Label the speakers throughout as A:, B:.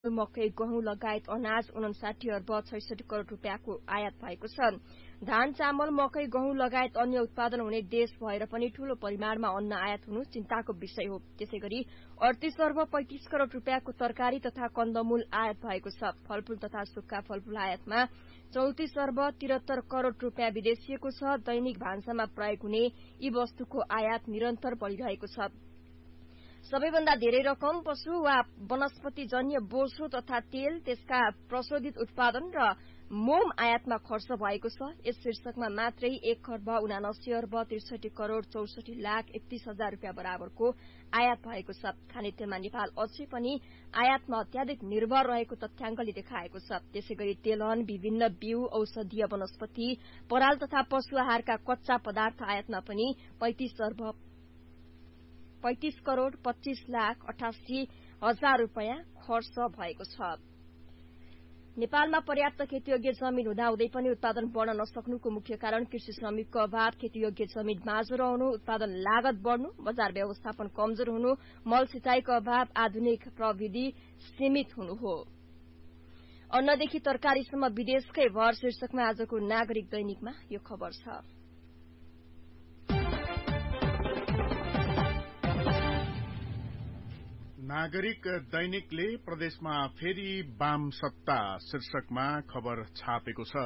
A: मकै गहुँ लगायत अनाज 59 अर्ब 66 करोड़ रुपियाँको आयात भएको छ। धान चामल मकै गहुँ लगायत अन्य उत्पादन हुने देश भएर पनि ठूलो परिमाणमा अन्न आयात हुनु चिन्ताको विषय हो। त्यसैगरी 38 अर्ब 35 करोड़ रुपियाँको तरकारी तथा कन्दमूल आयात भएको छ। फलफूल तथा सुक्खा फलफूल आयातमा 34 अर्ब 73 करोड़ रुपियाँ विदेशिएको छ। दैनिक भान्सामा प्रयोग हुने यी वस्तुको आयात निरन्तर बढ़िरहेको छ। सबैभन्दा धेरै रकम पशु वा वनस्पतिजन्य बोसो तथा तेल, त्यसका प्रशोधित उत्पादन र मोम आयातमा खर्च भएको छ। यस शीर्षकमा मात्रै 1 अर्ब 79 अर्ब 63 करोड़ 64 लाख 31 हजार रुपियाँ बराबरको आयात भएको छ। खानेतेलमा नेपाल अझै पनि आयातमा अत्याधिक निर्भर रहेको तथ्याङ्कले देखाएको छ। त्यसैगरी तेलहन, विभिन्न बीउ, औषधीय वनस्पति, पराल तथा पशु आहारका कच्चा पदार्थ आयातमा पनि 35 करोड़ 25 लाख 88 हजार रुपियाँ खर्च भएको छ। नेपालमा पर्याप्त खेतीयोग्य जमीन हुँदाहुँदै पनि उत्पादन बढ़न नसक्नुको मुख्य कारण कृषि श्रमिकको अभाव, खेतीयोग्य जमीन माझो रहनु, उत्पादन लागत बढ़नु, बजार व्यवस्थापन कमजोर हुनु, मल सिंचाईको अभाव, आधुनिक प्रविधि सीमित हुनु हो। अन्नदेखि तरकारीसम्म विदेशकै भर शीर्षकमा आजको नागरिक दैनिकमा यो खबर छ।
B: नागरिक दैनिकले प्रदेशमा फेरि वाम सत्ता शीर्षकमा खबर छापेको छ।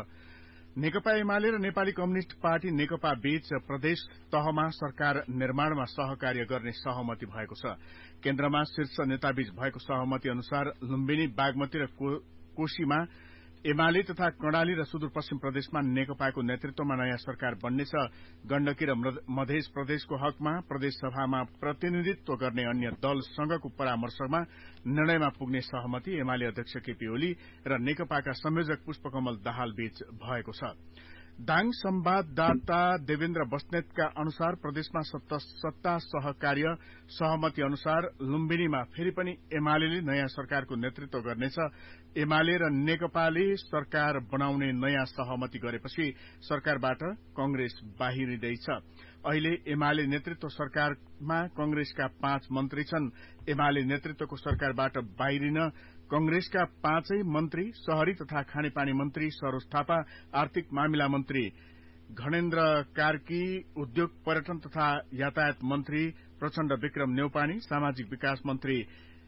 B: नेकपा एमाले र नेपाली कम्युनिष्ट पार्टी नेकपा बीच प्रदेश तहमा सरकार निर्माणमा सहकार्य गर्ने सहमति भएको छ। केन्द्रमा शीर्ष नेताबीच भएको सहमति अनुसार लुम्बिनी, बागमती र कोशीमा एमाले तथा कर्णाली र सुदूरपश्चिम प्रदेशमा नेकपाको नेतृत्वमा नयाँ सरकार बन्नेछ। गण्डकी र मध्य प्रदेशको हकमा प्रदेश सभामा प्रतिनिधित्व गर्ने अन्य दलसँगको परामर्शमा निर्णयमा पुग्ने सहमति एमाले अध्यक्ष केपी ओली र नेकपाका संयोजक पुष्पकमल दाहाल बीच भएको छ। दाङ संवाददाता देवेन्द्र बस्नेतका अनुसार प्रदेशमा सत्ता सहकार्य सहमति अनुसार लुम्बिनीमा फेरि पनि एमाले नयाँ सरकारको नेतृत्व गर्नेछ। एमाले र नेकपाले सरकार बनाउने नयाँ सहमति गरेपछि सरकारबाट कंग्रेस बाहिरिँदैछ। अहिले एमाले नेतृत्व सरकारमा कंग्रेसका 5 मन्त्री छन्। एमाले नेतृत्वको सरकारबाट बाहिरिन कंग्रेसका 5 मन्त्री, शहरी तथा खानेपानी मन्त्री सरोज थापा, आर्थिक मामिला मन्त्री घणेन्द्र कार्की, उद्योग पर्यटन तथा यातायात मन्त्री प्रचण्ड विक्रम न्यौपानी, सामाजिक विकास मन्त्री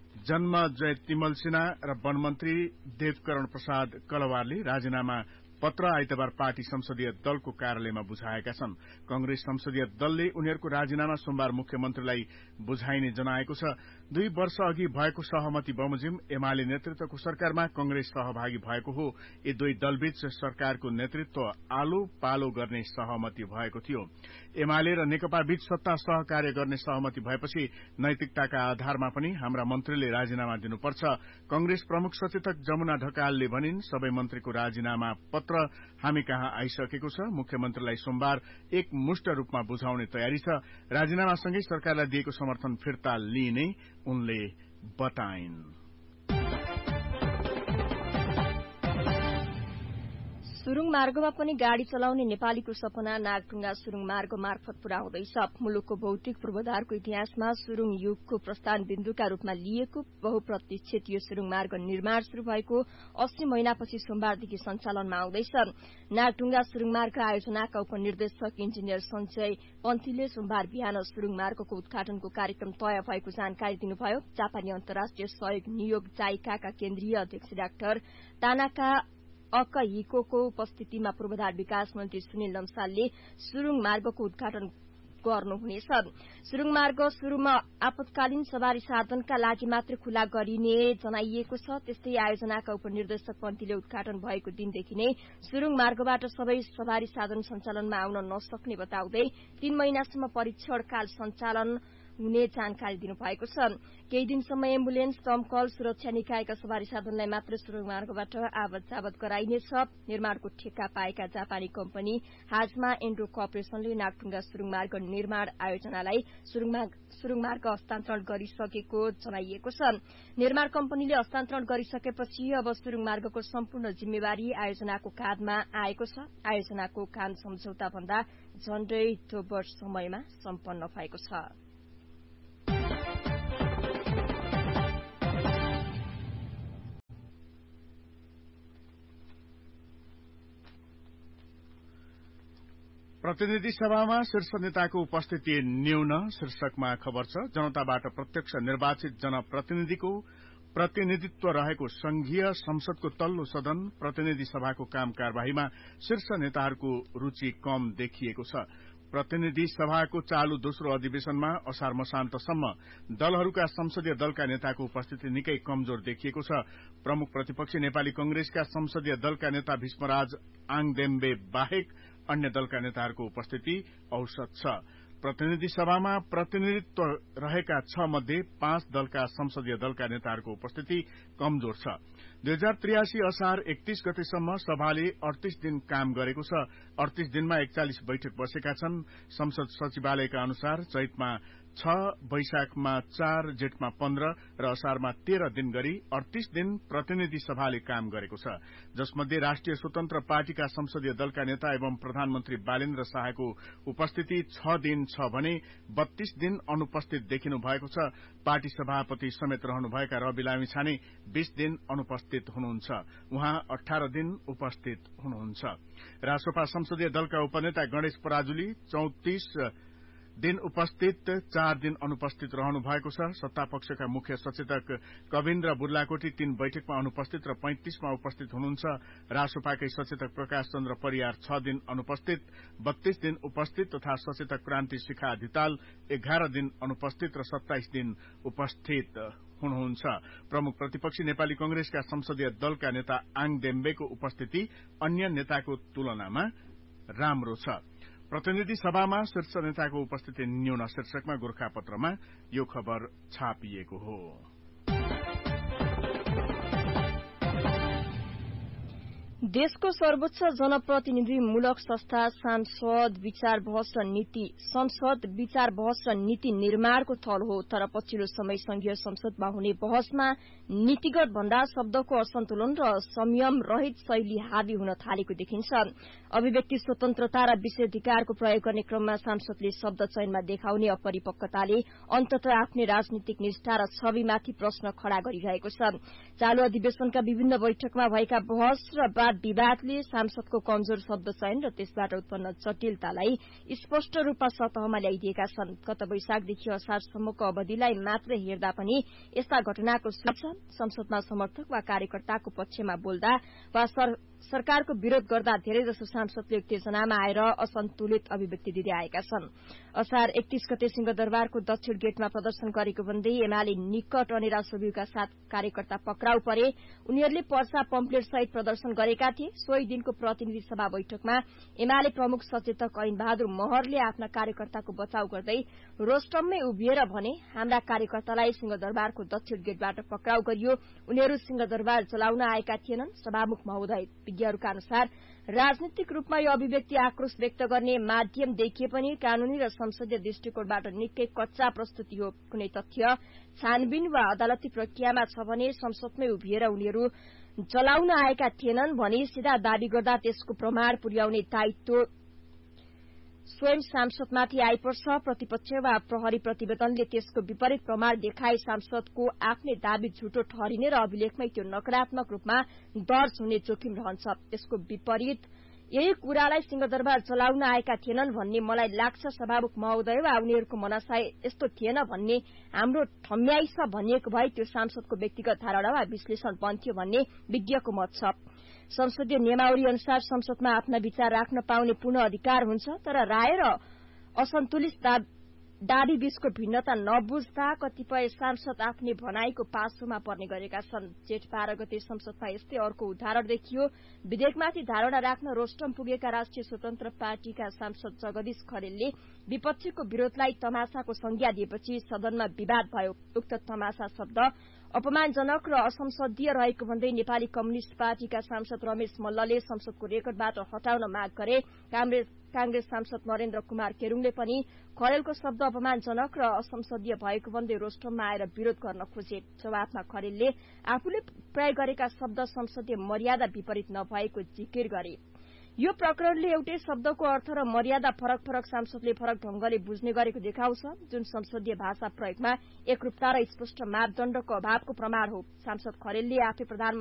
B: जन्मजय तिमल सिन्हा र वन मन्त्री देवकरण प्रसाद कलवारले राजीनामा पत्र आइतबार पार्टी संसदीय दलको कार्यालयमा बुझाएका छन्। कंग्रेस संसदीय दलले उनीहरूको राजीनामा सोमबार मुख्यमन्त्रीलाई बुझाइने जनाएको छ। 2 वर्ष अघि भएको सहमति बमोजिम एमाले नेतृत्वको सरकारमा कंग्रेस सहभागी भएको हो। यी 2 दलबीच सरकारको नेतृत्व आलो पालो गर्ने सहमति भएको थियो। एमाले र नेकपा बीच सत्ता सहकार्य गर्ने सहमति भएपछि नैतिकताका आधारमा पनि हाम्रा मन्त्रीले राजीनामा दिनुपर्छ। कंग्रेस प्रमुख सचेतक जमुना ढकालले भनिन्, सबै मन्त्रीको राजीनामा पत्र हामी कहाँ आइसकेको छ। मुख्यमन्त्रीलाई सोमबार एकमुष्ट रूपमा बुझाउने तयारी छ। राजीनामासँगै सरकारलाई दिएको समर्थन फिर्ता लिइने उनले बताइन्।
A: सुरुङ मार्गमा पनि गाड़ी चलाउने नेपालीको सपना नागढुङ्गा सुरुङ मार्ग मार्फत पूरा हुँदैछ। मुलुकको भौतिक पूर्वाधारको इतिहासमा सुरुङ युगको प्रस्थान बिन्दुका रूपमा लिएको बहुप्रतीक्षित यो सुरुङ मार्ग निर्माण शुरू भएको 80 महिनापछि सोमबारदेखि सञ्चालनमा आउँदैछ। नागढुङ्गा सुरुङ मार्ग आयोजनाका उपनिर्देशक इन्जिनियर सञ्जय पन्थीले सोमबार बिहान सुरुङ मार्गको उद्घाटनको कार्यक्रम तय भएको जानकारी दिनुभयो। जापानी अन्तर्राष्ट्रिय सहयोग नियोग जाइकाका केन्द्रीय अध्यक्ष डाक्टर तानाका अकहिकोको उपस्थितिमा पूर्वाधार विकास मन्त्री सुनिल लम्सालले सुरुङ मार्गको उद्घाटन गर्नुहुनेछ। सुरुङ मार्ग शुरूमा आपतकालीन सवारी साधनका लागि मात्र खुला गरिने जनाइएको छ। त्यस्तै आयोजनाका उपनिर्देशक पन्थीले उद्घाटन भएको दिनदेखि नै सुरुङ मार्गबाट सबै सवारी साधन सञ्चालनमा आउन नसक्ने बताउँदै 3 महिनासम्म परीक्षणकाल सञ्चालन हुने जानकारी दिनुभएको छ। केही दिनसम्म एम्बुलेन्स, दमकल, सुरक्षा निकायका सवारी साधनलाई मात्र सुरुङ मार्गबाट आवत जावत गराइनेछ। निर्माणको ठेक्का पाएका जापानी कम्पनी हाजमा एन्ड्रो कर्पोरेशनले नागढुङ्गा सुरुङ मार्ग निर्माण आयोजनालाई सुरुङ मार्ग हस्तान्तरण गरिसकेको जनाइएको छ। निर्माण कम्पनीले हस्तान्तरण गरिसकेपछि अब सुरुङ मार्गको सम्पूर्ण जिम्मेवारी आयोजनाको काँधमा आएको छ। आयोजनाको काम सम्झौता भन्दा झण्डै 2 वर्ष समयमा सम्पन्न भएको छ।
B: प्रतिनिधि सभामा शीर्ष नेताको उपस्थिति न्यून शीर्षकमा खबर छ। जनताबाट प्रत्यक्ष निर्वाचित जनप्रतिनिधिको प्रतिनिधित्व रहेको संघीय संसदको तल्लो सदन प्रतिनिधि सभाको काम कार्यवाहीमा शीर्ष नेताहरूको रूचि कम देखिएको छ। प्रतिनिधि सभाको चालू दोस्रो अधिवेशनमा असार मसान्तसम्म दलहरूका संसदीय दलका नेताको उपस्थिति निकै कमजोर देखिएको छ। प्रमुख प्रतिपक्षी नेपाली कंग्रेसका संसदीय दलका नेता भीष्मराज आङदेम्बे बाहेक अन्य दलका नेताहरूको उपस्थिति औसत छ। प्रतिनिधि सभामा प्रतिनिधित्व रहेका 6 मध्ये 5 दलका संसदीय दलका नेताहरूको उपस्थिति कमजोर छ। 2083 असार 31 गतेसम्म सभाले 38 दिन काम गरेको छ। 38 दिनमा 41 बैठक बसेका छन्। संसद सचिवालयका अनुसार चैतमा 6, वैशाखमा 4, जेठमा 15 र असारमा 13 दिन गरी 38 दिन प्रतिनिधि सभाले काम गरेको छ। जसमध्ये राष्ट्रिय स्वतन्त्र पार्टीका संसदीय दलका नेता एवं प्रधानमन्त्री बालेन्द्र शाहको उपस्थिति 6 दिन छ भने 32 दिन अनुपस्थित देखिनु भएको छ। पार्टी सभापति समेत रहनुभएका रवि लामिछाने 20 दिन अनुपस्थित हुनुहुन्छ। उहाँ 18 दिन उपस्थित हुनुहुन्छ। रासोपा संसदीय दलका उपनेता गणेश पराजुली 34 दिन उपस्थित, 4 दिन अनुपस्थित रहनु भएको छ। सत्तापक्षका मुख्य सचेतक कविन्द्र बुर्लाकोटी 3 बैठकमा अनुपस्थित र 35 मा उपस्थित हुनुहुन्छ। रासोपाकै सचेतक प्रकाश चन्द्र परियार 6 दिन अनुपस्थित, 32 दिन उपस्थित तथा सचेतक क्रान्ति शिखा धिताल 11 दिन अनुपस्थित र 27 दिन उपस्थित हुनुहुन्छ। प्रमुख प्रतिपक्षी नेपाली कंग्रेसका संसदीय दलका नेता आङदेम्बेको उपस्थिति अन्य नेताको तुलनामा राम्रो छ। प्रतिनिधि सभामा शीर्ष नेताको उपस्थिति न्यून शीर्षकमा गोरखापत्रमा यो खबर छापिएको हो।
A: देशको सर्वोच्च जनप्रतिनिधिमूलक संस्था संसद विचार बहस र नीति निर्माणको थल हो। तर पछिल्लो समय संघीय संसदमा हुने बहसमा नीतिगत भन्दा शब्दको असन्तुलन र संयम रहित शैली हावी हुन थालेको देखिन्छ। अभिव्यक्ति स्वतन्त्रता र विशेषाधिकारको प्रयोग गर्ने क्रममा सांसदले शब्द चयनमा देखाउने अपरिपक्वताले अन्ततः आफ्नै राजनीतिक निष्ठा र छविमाथि प्रश्न खड़ा गरिरहेको छ। चालू अधिवेशनका विभिन्न बैठकमा भएका बहस र विवादले सांसदको कमजोर शब्द चयन र त्यसबाट उत्पन्न जटिलतालाई स्पष्ट रूपमा सतहमा ल्याइदिएका छन्। गत वैशाखदेखि असारसम्मको अवधिलाई मात्र हेर्दा पनि यस्ता घटनाको सूचना संसदमा समर्थक वा कार्यकर्ताको पक्षमा बोल्दा वा सरकारको विरोध गर्दा धेरैजसो सांसदले उत्तेजनामा आएर असन्तुलित अभिव्यक्ति दिँदै आएका छन्। असार 31 गते सिंहदरबारको दक्षिण गेटमा प्रदर्शन गरेको भन्दै एमाले निकट अनेरा सोभिउका 7 कार्यकर्ता पक्राउ परे। उनीहरूले पर्चा पम्पलेट सहित प्रदर्शन गरेका थिए। सोही दिनको प्रतिनिधि सभा बैठकमा एमाले प्रमुख सचेतक ऐन बहादुर महरले आफ्ना कार्यकर्ताको बचाउ गर्दै रोस्टममै उभिएर भने, हाम्रा कार्यकर्तालाई सिंहदरबारको दक्षिण गेटबाट पक्राउ गरियो। उनीहरू सिंहदरबार चलाउन आएका थिएनन्। सभामुख महोदय, विज्ञहरूका अनुसार राजनीतिक रूपमा यो अभिव्यक्ति आक्रोश व्यक्त गर्ने माध्यम देखिए पनि कानूनी र संसदीय दृष्टिकोणबाट निकै कच्चा प्रस्तुति हो। कुनै तथ्य छानबिन वा अदालती प्रक्रियामा छ भने संसदमै उभिएर उनीहरू चलाउन आएका थिएनन् भनी सीधा दावी गर्दा त्यसको प्रमाण पुर्याउने दायित्व स्वयं सांसदमाथि आइपर्छ। प्रतिपक्ष वा प्रहरी प्रतिवेदनले त्यसको विपरीत प्रमाण देखाए सांसदको आफ्नै दावी झुटो ठहरिने र अभिलेखमै त्यो नकारात्मक रूपमा दर्ज हुने जोखिम रहन्छ। त्यसको विपरीत यही कुरालाई सिंहदरबार चलाउन आएका थिएनन् भन्ने मलाई लाग्छ सभामुख महोदय वा उनीहरूको मनासाय यस्तो थिएन भन्ने हाम्रो ठम्याइ छ भनिएको भए त्यो सांसदको व्यक्तिगत धारणा वा विश्लेषण बन्थ्यो भन्ने विज्ञको मत छ। संसदीय नियमावली अनुसार संसदमा आफ्ना विचार राख्न पाउने पूर्ण अधिकार हुन्छ। तर राय र असन्तुलित दावी बीचको भिन्नता नबुझ्दा कतिपय सांसद आफ्नै भनाईको पासोमा पर्ने गरेका छन्। जेठ 12 गते संसदमा यस्तै अर्को उदाहरण देखियो। विधेयकमाथि धारणा राख्न रोस्टम पुगेका राष्ट्रिय स्वतन्त्र पार्टीका सांसद जगदीश खरेलले विपक्षीको विरोधलाई तमासाको संज्ञा दिएपछि सदनमा विवाद भयो। उक्त तमासा शब्द अपमानजनक र असंसदीय रहेको भन्दै नेपाली कम्युनिष्ट पार्टीका सांसद रमेश मल्लले संसदको रेकर्डबाट हटाउन माग गरे। कांग्रेस सांसद नरेन्द्र कुमार केरूङले पनि खरेलको शब्द अपमानजनक र असंसदीय भएको भन्दै रोस्टममा आएर विरोध गर्न खोजे। जवाफमा खरेलले आफूले प्रयोग गरेका शब्द संसदीय मर्यादा विपरीत नभएको जिकिर गरे। यो प्रकरणले एउटै शब्दको अर्थ र मर्यादा फरक सांसदले फरक ढंगले बुझ्ने गरेको देखाउँछ, जुन संसदीय भाषा प्रयोगमा एकरूपता र स्पष्ट मापदण्डको अभावको प्रमाण हो। सांसद खरेलले आफै